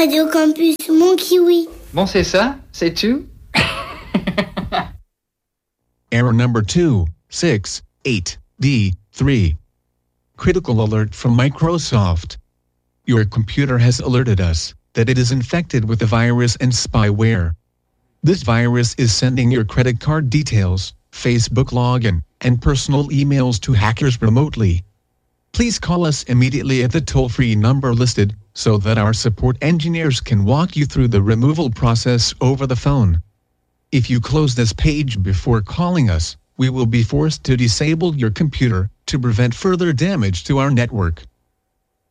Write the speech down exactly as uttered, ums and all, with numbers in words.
Radio Campus, mon kiwi. Bon, c'est ça? C'est tout? Error number two six eight D three. Critical alert from Microsoft. Your computer has alerted us that it is infected with a virus and spyware. This virus is sending your credit card details, Facebook login, and personal emails to hackers remotely. Please call us immediately at the toll-free number listed so that our support engineers can walk you through the removal process over the phone. If you close this page before calling us, we will be forced to disable your computer to prevent further damage to our network.